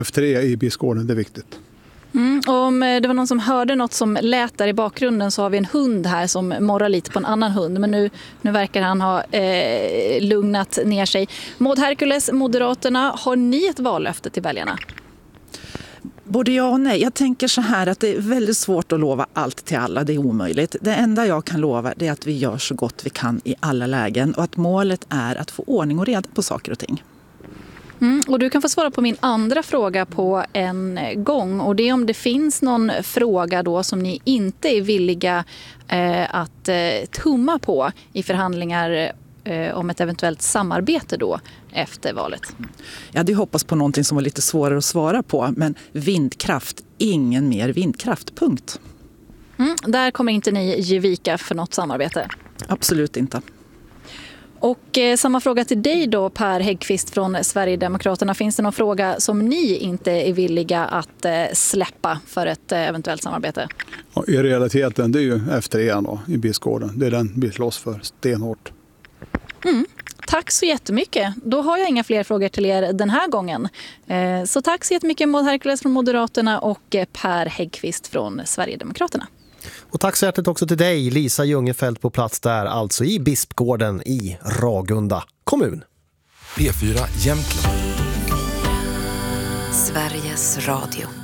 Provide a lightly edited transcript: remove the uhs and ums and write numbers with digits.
F3 i Bispgården, det är viktigt. Om det var någon som hörde något som lät där i bakgrunden så har vi en hund här som morrar lite på en annan hund. Men nu verkar han ha lugnat ner sig. Maud Hercules, Moderaterna, har ni ett vallöfte till väljarna? Både ja och nej. Jag tänker så här att det är väldigt svårt att lova allt till alla. Det är omöjligt. Det enda jag kan lova är att vi gör så gott vi kan i alla lägen. Och att målet är att få ordning och reda på saker och ting. Och du kan få svara på min andra fråga på en gång. Och det är om det finns någon fråga då som ni inte är villiga att tumma på i förhandlingar om ett eventuellt samarbete då efter valet. Jag hade hoppats på någonting som var lite svårare att svara på. Men vindkraft, ingen mer vindkraft, punkt. Där kommer inte ni ge vika för något samarbete? Absolut inte. Och samma fråga till dig då, Per Häggkvist från Sverigedemokraterna. Finns det någon fråga som ni inte är villiga att släppa för ett eventuellt samarbete? Ja, i realiteten det är ju F3 då, i Bispgården. Det är den vi slåss för stenhårt. Tack så jättemycket. Då har jag inga fler frågor till er den här gången. Så tack så jättemycket Maud Hercules från Moderaterna och Per Häggkvist från Sverigedemokraterna. Och tack så hjärtligt också till dig, Lisa Ljungefelt, på plats där, alltså i Bispgården i Ragunda kommun. P4 Jämtland. Sveriges Radio.